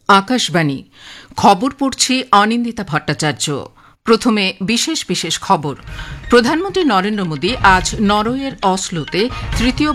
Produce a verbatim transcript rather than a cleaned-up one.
আকাশবাণী খবর পড়ছি অনিন্দিতা ভট্টাচার্য। প্রথমে বিশেষ বিশেষ খবর। প্রধানমন্ত্রী নরেন্দ্র মোদী আজ নরওয়ের অসলোতে তৃতীয়